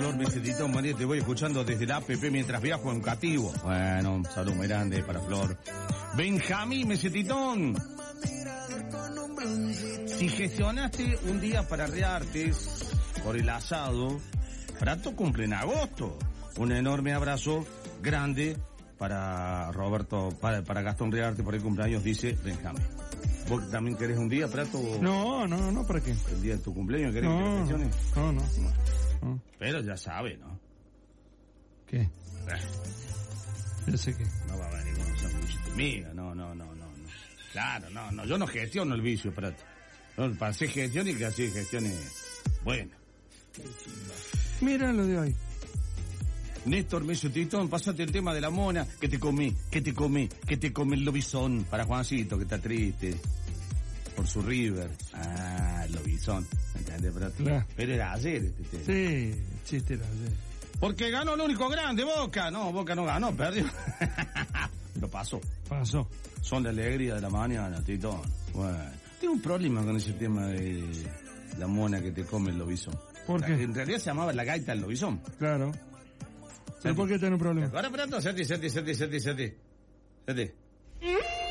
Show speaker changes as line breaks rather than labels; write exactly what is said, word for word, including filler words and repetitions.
Flor Mesetitón, María, te voy escuchando desde la app mientras viajo en cativo. Bueno, un saludo muy grande para Flor. Benjamín Mesetitón. Si gestionaste un día para Reartes por el asado, Prato cumple en agosto. Un enorme abrazo grande para Roberto, para, para Gastón Rearte por el cumpleaños, dice Benjamín. ¿Vos también querés un día, Prato?
No, no, no, ¿para qué?
¿El día de tu cumpleaños querés
no,
que te gestiones?
No, no, no, no.
Pero ya sabe, ¿no?
¿Qué?
Eh.
Ya sé que...
No va a venir con un sanguchito mío, no, no, no, no, no. Claro, no, no, yo no gestiono el vicio, Prato. No, para hacer gestión y que así gestione... Bueno.
Mira lo de hoy.
Néstor Mesetitón, pásate el tema de la mona, que te comí, que te comí, que te come el lobizón, para Juancito, que está triste, por su River. Ah, el lobizón, ¿entendés? Pero,
claro.
Pero era ayer este tema.
Sí, el chiste era ayer.
Porque ganó el único grande, Boca. No, Boca no ganó, perdió. Pero pasó.
Pasó.
Son la alegría de la mañana, Titón. Bueno, tengo un problema con ese tema de la mona que te come el lobizón.
¿Por qué?
En realidad se llamaba la gaita del lobizón.
Claro. ¿Pero por qué tiene un problema?
Ahora, Prato, sete, sete, sete, sete, sete. Sete.